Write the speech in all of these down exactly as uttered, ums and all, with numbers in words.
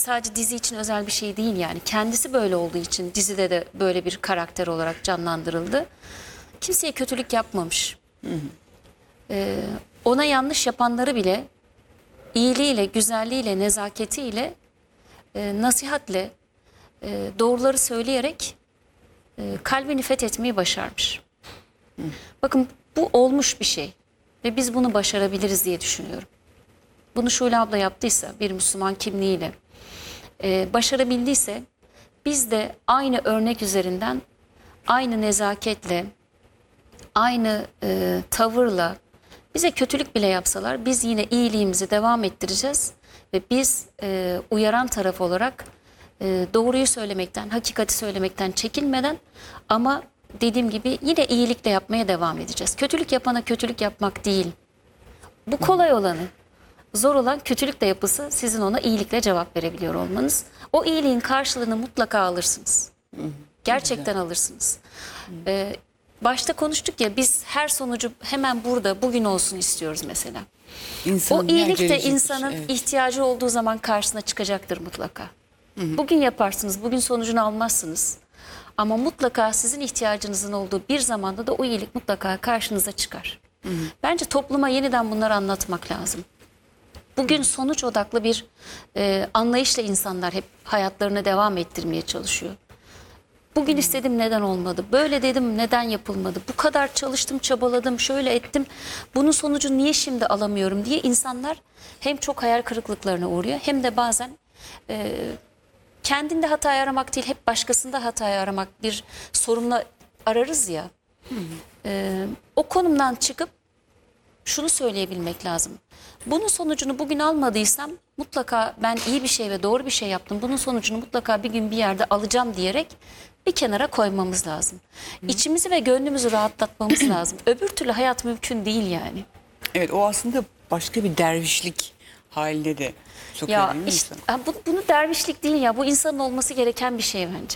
sadece dizi için özel bir şey değil yani. Kendisi böyle olduğu için dizide de böyle bir karakter olarak canlandırıldı. Kimseye kötülük yapmamış. Hı hı. Ee, ona yanlış yapanları bile iyiliğiyle, güzelliğiyle, nezaketiyle, e, nasihatle, e, doğruları söyleyerek e, kalbini fethetmeyi başarmış. Hı. Bakın bu olmuş bir şey ve biz bunu başarabiliriz diye düşünüyorum. Bunu Şule abla yaptıysa bir Müslüman kimliğiyle e, başarabildiyse biz de aynı örnek üzerinden aynı nezaketle, aynı e, tavırla bize kötülük bile yapsalar biz yine iyiliğimizi devam ettireceğiz ve biz e, uyaran taraf olarak e, doğruyu söylemekten, hakikati söylemekten çekinmeden ama dediğim gibi yine iyilikle yapmaya devam edeceğiz. Kötülük yapana kötülük yapmak değil. Bu kolay olanı. Zor olan kötülük de yapısı sizin ona iyilikle cevap verebiliyor olmanız. O iyiliğin karşılığını mutlaka alırsınız. Gerçekten alırsınız. Ee, başta konuştuk ya biz her sonucu hemen burada bugün olsun istiyoruz mesela. İnsanın o iyilik de gelecek insanın şey, evet. ihtiyacı olduğu zaman karşısına çıkacaktır mutlaka. Hı hı. Bugün yaparsınız, bugün sonucunu almazsınız. Ama mutlaka sizin ihtiyacınızın olduğu bir zamanda da o iyilik mutlaka karşınıza çıkar. Hı hı. Bence topluma yeniden bunları anlatmak lazım. Bugün sonuç odaklı bir e, anlayışla insanlar hep hayatlarına devam ettirmeye çalışıyor. Bugün istedim neden olmadı, böyle dedim neden yapılmadı, bu kadar çalıştım çabaladım şöyle ettim bunun sonucunu niye şimdi alamıyorum diye insanlar hem çok hayal kırıklıklarına uğruyor hem de bazen e, kendinde hatayı aramak değil hep başkasında hatayı aramak bir sorunla ararız ya. Hı hı. E, o konumdan çıkıp şunu söyleyebilmek lazım. Bunun sonucunu bugün almadıysam mutlaka ben iyi bir şey ve doğru bir şey yaptım. Bunun sonucunu mutlaka bir gün bir yerde alacağım diyerek bir kenara koymamız lazım. Hı. İçimizi ve gönlümüzü rahatlatmamız lazım. Öbür türlü hayat mümkün değil yani. Evet o aslında başka bir dervişlik halinde de sokuyor ya değil mi işte, insan? bu, bunu dervişlik değil ya bu insanın olması gereken bir şey bence.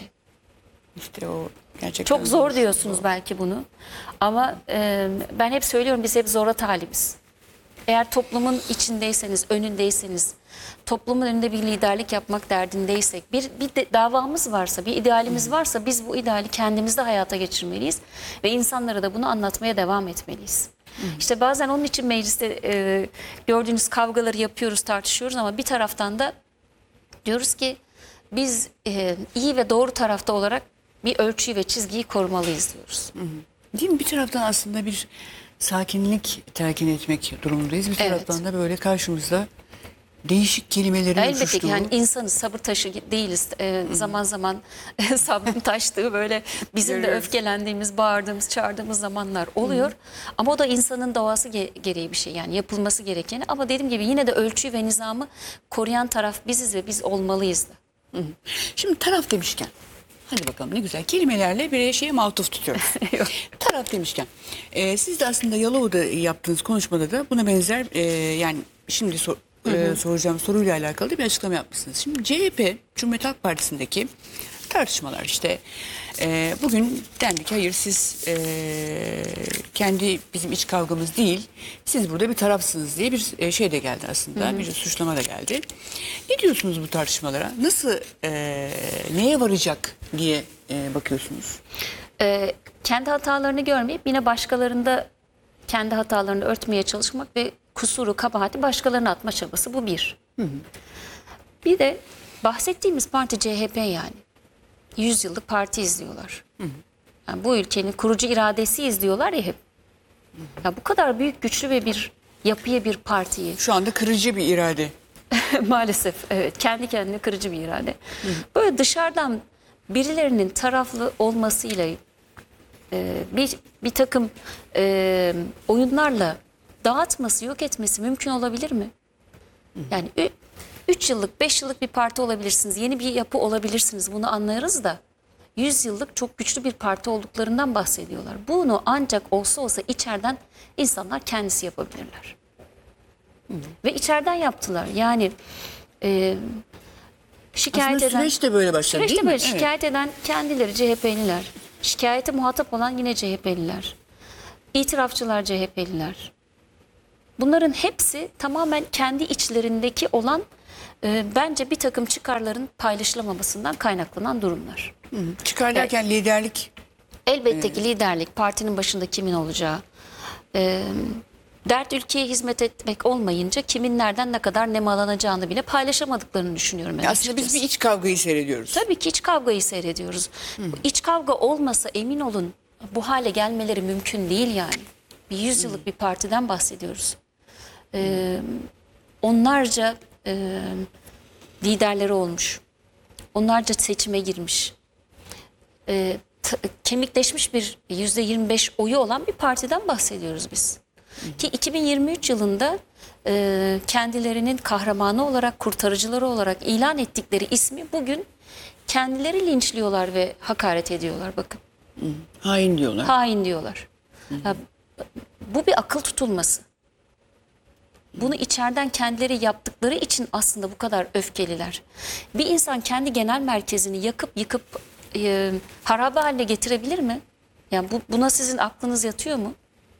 İşte o gerçekten çok zor diyorsunuz belki bunu ama e, ben hep söylüyorum biz hep zora talibiz. Eğer toplumun içindeyseniz, önündeyseniz, toplumun önünde bir liderlik yapmak derdindeysek, bir, bir de davamız varsa, bir idealimiz varsa biz bu ideali kendimizde hayata geçirmeliyiz ve insanlara da bunu anlatmaya devam etmeliyiz. Hı. İşte bazen onun için mecliste e, gördüğünüz kavgaları yapıyoruz, tartışıyoruz ama bir taraftan da diyoruz ki biz e, iyi ve doğru tarafta olarak bir ölçüyü ve çizgiyi korumalıyız diyoruz. Hı hı. Değil mi? Bir taraftan aslında bir sakinlik telkin etmek durumundayız. Bir taraftan evet. da böyle karşımızda değişik kelimelerin elbette uçuştuğu. ki yani insanız, sabır taşı değiliz. Ee, zaman zaman sabrın taştığı böyle bizim de öfkelendiğimiz, bağırdığımız, çağırdığımız zamanlar oluyor. Hı. Ama o da insanın doğası ge gereği bir şey yani yapılması gerekeni. Ama dediğim gibi yine de ölçüyü ve nizamı koruyan taraf biziz ve biz olmalıyız da. Hı. Şimdi taraf demişken. Hadi bakalım ne güzel kelimelerle bir şeye matuf tutuyoruz. Taraf demişken e, siz de aslında Yalova'da yaptığınız konuşmada da buna benzer e, yani şimdi sor, e, soracağım soruyla alakalı bir açıklama yapmışsınız. Şimdi C H P Cumhuriyet Halk Partisi'ndeki tartışmalar işte e, bugün dendi ki hayır siz e, kendi bizim iç kavgamız değil siz burada bir tarafsınız diye bir e, şey de geldi aslında. Hı hı. Bir suçlama da geldi. Ne diyorsunuz bu tartışmalara? Nasıl e, neye varacak diye e, bakıyorsunuz? Ee, kendi hatalarını görmeyip yine başkalarında kendi hatalarını örtmeye çalışmak ve kusuru, kabahati başkalarına atma çabası bu bir. Hı hı. Bir de bahsettiğimiz parti C H P yani. yüz yıllık parti izliyorlar. Hı hı. Yani bu ülkenin kurucu iradesi izliyorlar ya hep. Hı hı. Ya bu kadar büyük, güçlü ve bir yapıya bir partiyi. Şu anda kırıcı bir irade. Maalesef evet kendi kendine kırıcı bir irade. Hı hı. Böyle dışarıdan birilerinin taraflı olmasıyla e, bir bir takım e, oyunlarla dağıtması, yok etmesi mümkün olabilir mi? Hı hı. Yani üç yıllık, beş yıllık bir parti olabilirsiniz. Yeni bir yapı olabilirsiniz. Bunu anlarız da yüz yıllık çok güçlü bir parti olduklarından bahsediyorlar. Bunu ancak olsa olsa içeriden insanlar kendisi yapabilirler. Hı hı. Ve içeriden yaptılar. Yani e, şikayet aslında eden... süreç de böyle başladı değil mi? Böyle şikayet evet. eden kendileri C H P'liler. Şikayete muhatap olan yine C H P'liler. İtirafçılar C H P'liler. Bunların hepsi tamamen kendi içlerindeki olan e, bence bir takım çıkarların paylaşılamamasından kaynaklanan durumlar. Hı. Çıkar derken liderlik. Elbette ki liderlik, partinin başında kimin olacağı, e, dert ülkeye hizmet etmek olmayınca kimin nereden ne kadar nemalanacağını bile paylaşamadıklarını düşünüyorum ben Ya aslında biz açıkçası. bir iç kavgayı seyrediyoruz. Tabii ki iç kavgayı seyrediyoruz. Bu iç kavga olmasa emin olun bu hale gelmeleri mümkün değil yani. Bir yüz yıllık bir partiden bahsediyoruz. Ee, onlarca e, liderleri olmuş. Onlarca seçime girmiş. Ee, t- kemikleşmiş bir yüzde yirmi beş oyu olan bir partiden bahsediyoruz biz. Ki iki bin yirmi üç yılında e, kendilerinin kahramanı olarak, kurtarıcıları olarak ilan ettikleri ismi bugün kendileri linçliyorlar ve hakaret ediyorlar bakın. Hain diyorlar. Hain diyorlar. Ya, bu bir akıl tutulması. Bunu içeriden kendileri yaptıkları için aslında bu kadar öfkeliler. Bir insan kendi genel merkezini yakıp yıkıp e, harabe haline getirebilir mi? Yani bu, buna sizin aklınız yatıyor mu?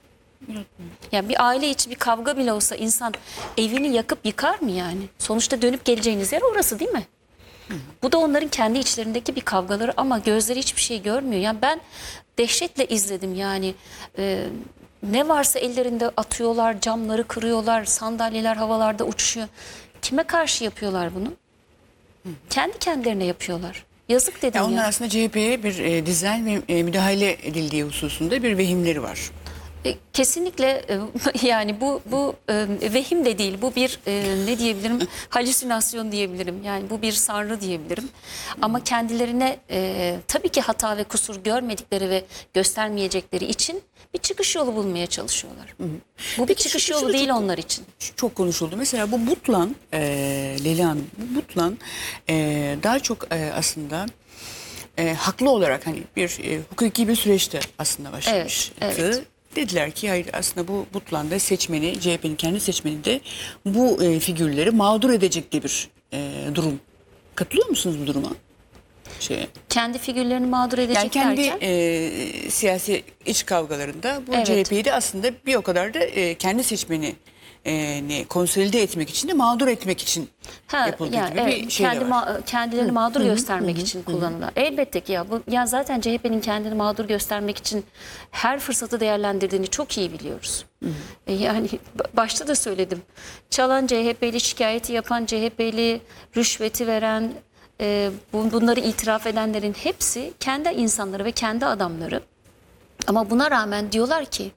Yani bir aile içi bir kavga bile olsa insan evini yakıp yıkar mı yani? Sonuçta dönüp geleceğiniz yer orası değil mi? Bu da onların kendi içlerindeki bir kavgaları ama gözleri hiçbir şey görmüyor. Yani ben dehşetle izledim yani e, ne varsa ellerinde atıyorlar, camları kırıyorlar, sandalyeler havalarda uçuşuyor. Kime karşı yapıyorlar bunu? Kendi kendilerine yapıyorlar. Yazık dedim Ya ya. onlar aslında C H P'ye bir e, dizayn ve e, müdahale edildiği hususunda bir vehimleri var. E, Kesinlikle e, yani bu bu e, vehim de değil, bu bir e, ne diyebilirim, halüsinasyon diyebilirim, yani bu bir sanrı diyebilirim ama kendilerine e, tabii ki hata ve kusur görmedikleri ve göstermeyecekleri için bir çıkış yolu bulmaya çalışıyorlar. Bu bir Peki çıkış şu- yolu şunu değil çok- onlar için. Çok konuşuldu. Mesela bu Butlan, e, Leyla Hanım, bu Butlan e, daha çok e, aslında e, haklı olarak hani bir e, hukuki bir süreçte aslında başlamıştı. Evet, evet. Dediler ki hayır aslında bu Butlan'da seçmeni, C H P'nin kendi seçmeni de bu e, figürleri mağdur edecek de bir e, durum. Katılıyor musunuz bu duruma? Şeye. Kendi figürlerini mağdur edecek Yani kendi derken e, siyasi iç kavgalarında bu Evet. C H P'yi de aslında bir o kadar da e, kendi seçmeni e, ne, konsolide etmek için de mağdur etmek için Ha, yapıldığı yani gibi evet, bir şey kendi de var. ma- kendilerini mağdur göstermek için kullanılan. Elbette ki ya bu ya zaten C H P'nin kendini mağdur göstermek için her fırsatı değerlendirdiğini çok iyi biliyoruz. E, Yani b- başta da söyledim. Çalan C H P'li, şikayeti yapan C H P'li, rüşveti veren, e, bu- bunları itiraf edenlerin hepsi kendi insanları ve kendi adamları. Ama buna rağmen diyorlar ki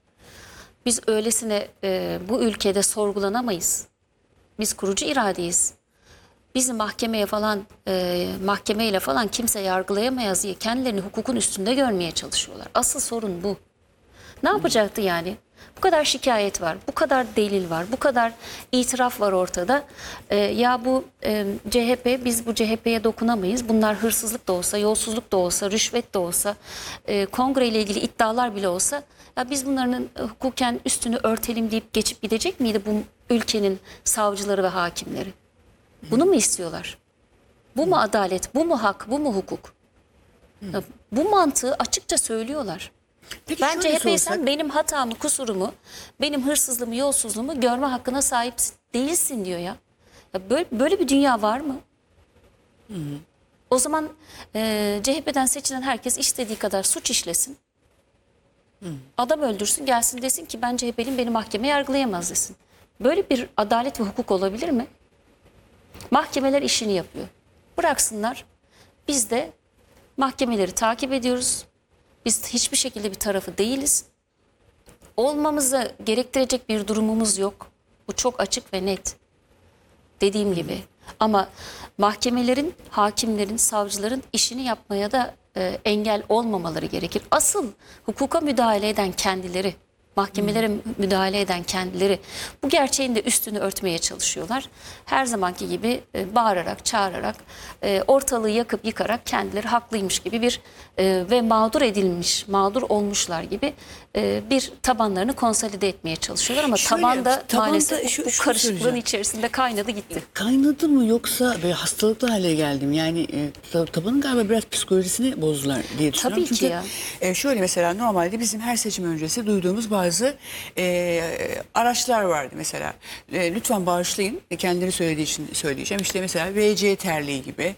biz öylesine e, bu ülkede sorgulanamayız. Biz kurucu iradeyiz. Bizi mahkemeye falan, e, mahkemeyle falan kimse yargılayamayız diye kendilerini hukukun üstünde görmeye çalışıyorlar. Asıl sorun bu. Ne yapacaktı yani? Bu kadar şikayet var, bu kadar delil var, bu kadar itiraf var ortada. E, ya bu e, C H P, biz bu C H P'ye dokunamayız. Bunlar hırsızlık da olsa, yolsuzluk da olsa, rüşvet de olsa, e, kongre ile ilgili iddialar bile olsa, ya biz bunların e, hukuken üstünü örtelim deyip geçip gidecek miydi bu ülkenin savcıları ve hakimleri? Bunu mu istiyorlar? Bu mu adalet, bu mu hak, bu mu hukuk? Ya, bu mantığı açıkça söylüyorlar. Peki Ben şöyle C H P'yi sorsak- sen benim hatamı, kusurumu, benim hırsızlığımı, yolsuzluğumu görme hakkına sahip değilsin diyor ya. Ya böyle, böyle bir dünya var mı? O zaman e, C H P'den seçilen herkes istediği kadar suç işlesin. Adam öldürsün, gelsin desin ki ben C H P'liyim, beni mahkeme yargılayamaz desin. Böyle bir adalet ve hukuk olabilir mi? Mahkemeler işini yapıyor. Bıraksınlar. Biz de mahkemeleri takip ediyoruz. Biz hiçbir şekilde bir tarafı değiliz. Olmamızı gerektirecek bir durumumuz yok. Bu çok açık ve net. Dediğim gibi. Ama mahkemelerin, hakimlerin, savcıların işini yapmaya da e, engel olmamaları gerekir. Asıl hukuka müdahale eden kendileri, mahkemelere müdahale eden kendileri bu gerçeğin de üstünü örtmeye çalışıyorlar. Her zamanki gibi e, bağırarak, çağırarak, e, ortalığı yakıp yıkarak kendileri haklıymış gibi bir e, ve mağdur edilmiş, mağdur olmuşlar gibi e, bir tabanlarını konsolide etmeye çalışıyorlar. Ama Şöyle, tabanda, tabanda maalesef şu- bu şunu karışıklığın söyleyeceğim. içerisinde kaynadı gitti. Kaynadı mı yoksa böyle hastalıklı hale geldim? Yani e, tab- tabanın galiba biraz psikolojisini bozdular diye düşünüyorum. Tabii ki Çünkü ya. e, şöyle mesela normalde bizim her seçim öncesi duyduğumuz bazı bazı e, araçlar vardı mesela. E, lütfen bağışlayın. E, Kendileri söylediği için söyleyeceğim. İşte mesela V C terliği gibi